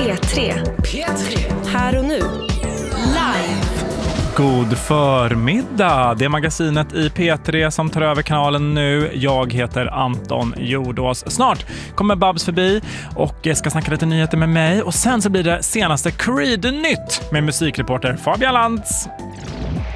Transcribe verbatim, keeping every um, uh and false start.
P tre. P tre. Här och nu. Live. God förmiddag! Det är magasinet i P tre som tar över kanalen nu. Jag heter Anton Jordås. Snart kommer Babs förbi och ska snacka lite nyheter med mig. Och sen så blir det senaste Creed-nytt med musikreporter Fabian Lantz.